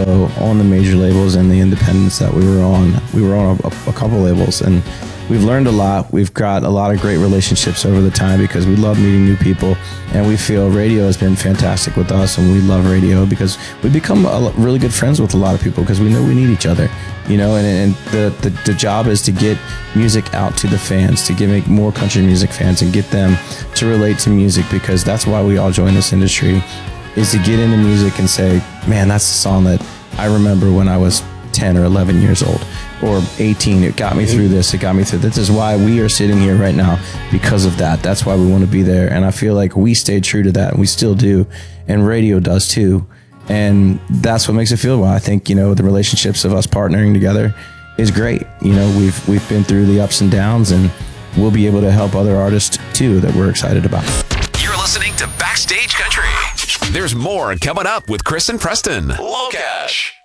also on the major labels and the independents that we were on. We were on a couple labels, and we've learned a lot. We've got a lot of great relationships over the time because we love meeting new people, and we feel radio has been fantastic with us, and we love radio because we've become really good friends with a lot of people because we know we need each other, you know, and the job is to get music out to the fans, to make more country music fans and get them to relate to music, because that's why we all join this industry, is to get into music and say, man, that's the song that I remember when I was 10 or 11 years old or 18. It got me through this. It got me through. This is why we are sitting here right now, because of that. That's why we want to be there. And I feel like we stayed true to that, and we still do. And radio does too. And that's what makes it feel well. I think, you know, the relationships of us partnering together is great. You know, we've been through the ups and downs, and we'll be able to help other artists too that we're excited about. You're listening to Backstage Country. There's more coming up with Chris and Preston. Locash.